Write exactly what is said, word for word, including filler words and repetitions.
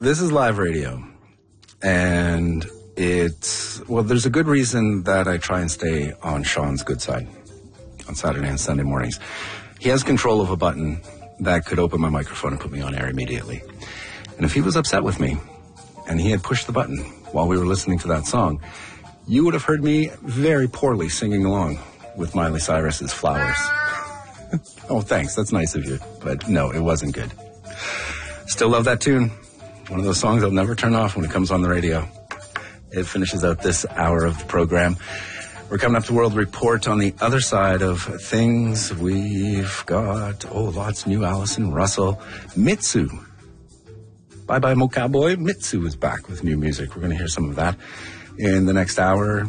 This is live radio, and it's, well, there's a good reason that I try and stay on Sean's good side on Saturday and Sunday mornings. He has control of a button that could open my microphone and put me on air immediately. And if he was upset with me and he had pushed the button while we were listening to that song, you would have heard me very poorly singing along with Miley Cyrus's Flowers. Oh, thanks. That's nice of you. But no, it wasn't good. Still love that tune. One of those songs I'll never turn off when it comes on the radio. It finishes out this hour of the program. We're coming up to World Report on the other side of things. We've got, oh, lots new Allison Russell. Mitsu. Bye-bye, Mo Cowboy. Mitsu is back with new music. We're going to hear some of that in the next hour.